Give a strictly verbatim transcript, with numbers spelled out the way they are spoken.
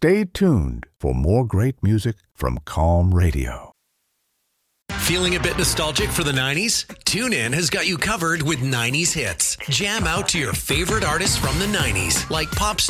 Stay tuned for more great music from Calm Radio. Feeling a bit nostalgic for the nineties? TuneIn has got you covered with nineties hits. Jam out to your favorite artists from the nineties, like pop star